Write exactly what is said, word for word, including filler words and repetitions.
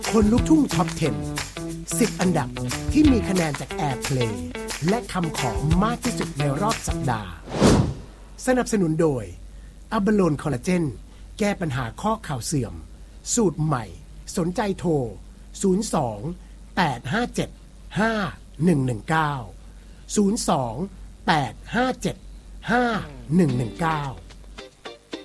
คนลุกทุ่งท็อปสิบ สิบอันดับที่มีคะแนนจาก Airplay และคำขอมากที่สุดในรอบสัปดาห์สนับสนุนโดยอัลบาโลนคอลลาเจนแก้ปัญหาข้อเข่าเสื่อมสูตรใหม่สนใจโทรศูนย์ สอง แปด ห้า เจ็ด ห้า หนึ่ง หนึ่ง เก้า ศูนย์ สอง แปด ห้า เจ็ด ห้า หนึ่ง หนึ่ง เก้า